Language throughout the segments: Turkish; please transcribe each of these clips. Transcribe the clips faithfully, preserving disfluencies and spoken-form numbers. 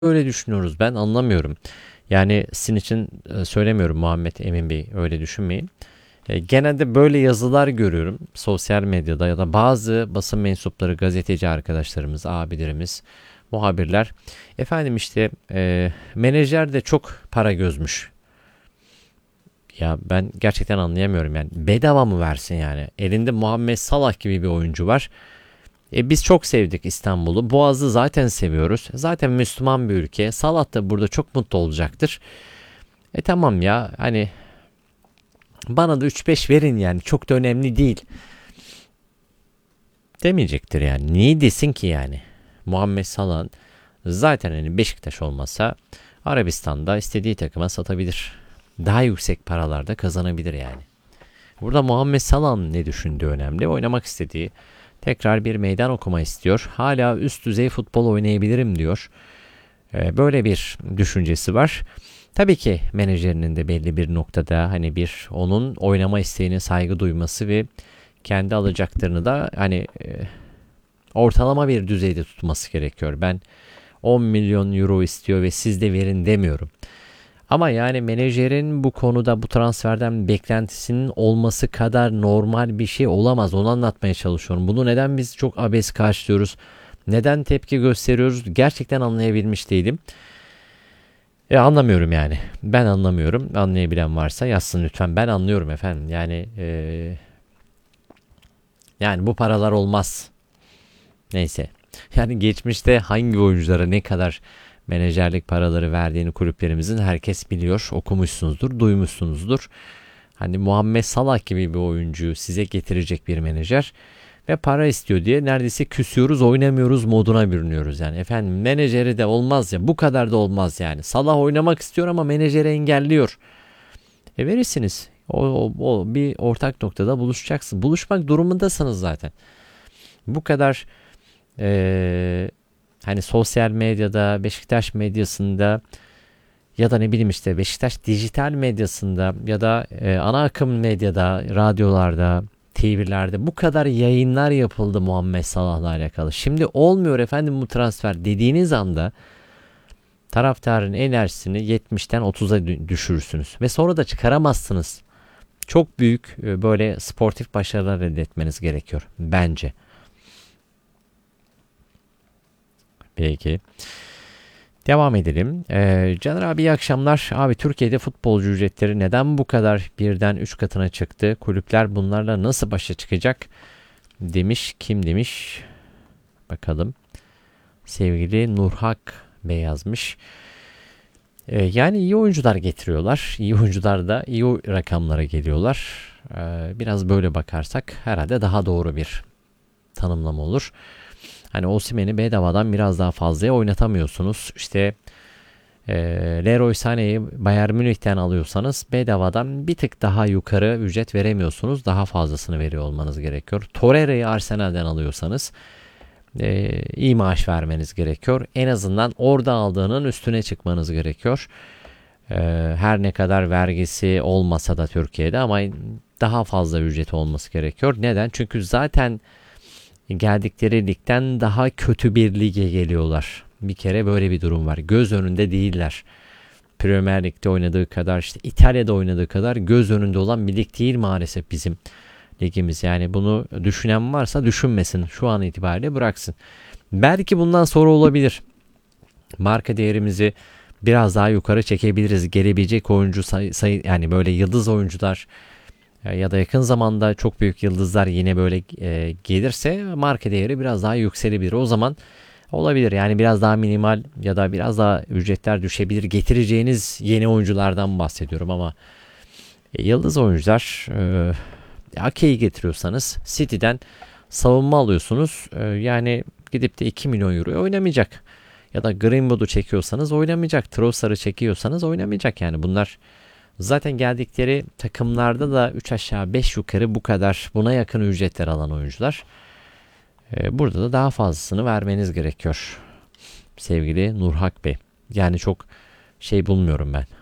öyle düşünüyoruz? Ben anlamıyorum. Yani sizin için e, söylemiyorum Muhammed Emin Bey, öyle düşünmeyin. E, genelde böyle yazılar görüyorum sosyal medyada ya da bazı basın mensupları, gazeteci arkadaşlarımız, abilerimiz, muhabirler. Efendim işte e, menajer de çok para gözmüş. Ya ben gerçekten anlayamıyorum yani. Bedava mı versin yani? Elinde Muhammed Salah gibi bir oyuncu var. E biz çok sevdik İstanbul'u. Boğaz'ı zaten seviyoruz. Zaten Müslüman bir ülke. Salah da burada çok mutlu olacaktır. E tamam ya, hani bana da üç beş verin yani, çok da önemli değil demeyecektir yani. Niye desin ki yani? Muhammed Salah zaten hani Beşiktaş olmasa Arabistan'da istediği takıma satabilir. Daha yüksek paralarda kazanabilir yani. Burada Muhammed Salah'ın ne düşündüğü önemli. Oynamak istediği, tekrar bir meydan okuma istiyor. Hala üst düzey futbol oynayabilirim diyor. Ee, böyle bir düşüncesi var. Tabii ki menajerinin de belli bir noktada hani bir onun oynama isteğine saygı duyması ve kendi alacaklarını da hani e, ortalama bir düzeyde tutması gerekiyor. Ben on milyon euro istiyor ve siz de verin demiyorum. Ama yani menajerin bu konuda bu transferden beklentisinin olması kadar normal bir şey olamaz. Onu anlatmaya çalışıyorum. Bunu neden biz çok abes karşılıyoruz? Neden tepki gösteriyoruz? Gerçekten anlayabilmiş değilim. E anlamıyorum yani. Ben anlamıyorum. Anlayabilen varsa yazsın lütfen. Ben anlıyorum efendim. Yani e, yani bu paralar olmaz. Neyse. Yani geçmişte hangi oyunculara ne kadar menajerlik paraları verdiğini kulüplerimizin herkes biliyor. Okumuşsunuzdur, duymuşsunuzdur. Hani Muhammed Salah gibi bir oyuncuyu size getirecek bir menajer ve para istiyor diye neredeyse küsüyoruz, oynamıyoruz moduna bürünüyoruz yani. Efendim menajeri de olmaz ya, bu kadar da olmaz yani. Salah oynamak istiyor ama menajeri engelliyor. E verirsiniz. O, o, o bir ortak noktada buluşacaksın. Buluşmak durumundasınız zaten. Bu kadar eee hani sosyal medyada, Beşiktaş medyasında ya da ne bileyim işte Beşiktaş dijital medyasında ya da e, ana akım medyada, radyolarda, T V'lerde bu kadar yayınlar yapıldı Muhammed Salah'la alakalı. Şimdi olmuyor efendim bu transfer dediğiniz anda taraftarın enerjisini yetmişten otuza düşürürsünüz ve sonra da çıkaramazsınız. Çok büyük e, böyle sportif başarılar elde etmeniz gerekiyor bence. Peki. Devam edelim. Ee, Caner abi iyi akşamlar. Abi Türkiye'de futbolcu ücretleri neden bu kadar birden üç katına çıktı? Kulüpler bunlarla nasıl başa çıkacak? Demiş. Kim demiş? Bakalım. Sevgili Nurhak Bey yazmış. Ee, yani iyi oyuncular getiriyorlar. İyi oyuncular da iyi rakamlara geliyorlar. Ee, biraz böyle bakarsak herhalde daha doğru bir tanımlama olur. Hani Osimhen'i bedavadan biraz daha fazlaya oynatamıyorsunuz. İşte e, Leroy Sané'yi Bayern Münih'ten alıyorsanız bedavadan bir tık daha yukarı ücret veremiyorsunuz. Daha fazlasını veriyor olmanız gerekiyor. Torreira'yı Arsenal'den alıyorsanız e, iyi maaş vermeniz gerekiyor. En azından orada aldığının üstüne çıkmanız gerekiyor. E, her ne kadar vergisi olmasa da Türkiye'de ama daha fazla ücreti olması gerekiyor. Neden? Çünkü zaten geldikleri ligden daha kötü bir lige geliyorlar. Bir kere böyle bir durum var. Göz önünde değiller. Premier Lig'de oynadığı kadar, işte İtalya'da oynadığı kadar göz önünde olan bir lig değil maalesef bizim ligimiz. Yani bunu düşünen varsa düşünmesin. Şu an itibariyle bıraksın. Belki bundan sonra olabilir. Marka değerimizi biraz daha yukarı çekebiliriz. Gelebilecek oyuncu sayı, sayı yani böyle yıldız oyuncular ya da yakın zamanda çok büyük yıldızlar yine böyle e, gelirse marka değeri biraz daha yükselebilir. O zaman olabilir. Yani biraz daha minimal ya da biraz daha ücretler düşebilir. Getireceğiniz yeni oyunculardan bahsediyorum ama e, yıldız oyuncular e, Ake'yi getiriyorsanız City'den savunma alıyorsunuz. E, yani gidip de iki milyon euroya oynamayacak. Ya da Greenwood'u çekiyorsanız oynamayacak. Trossard'ı çekiyorsanız oynamayacak. Yani bunlar zaten geldikleri takımlarda da üç aşağı beş yukarı bu kadar buna yakın ücretler alan oyuncular. Ee, burada da daha fazlasını vermeniz gerekiyor. Sevgili Nurhak Bey. Yani çok şey bulmuyorum ben.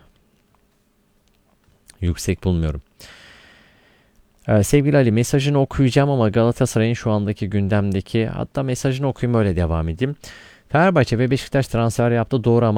Yüksek bulmuyorum. Ee, sevgili Ali, mesajını okuyacağım ama Galatasaray'ın şu andaki gündemdeki, hatta mesajını okuyayım öyle devam edeyim. Fenerbahçe ve Beşiktaş transfer yaptı, doğru, ama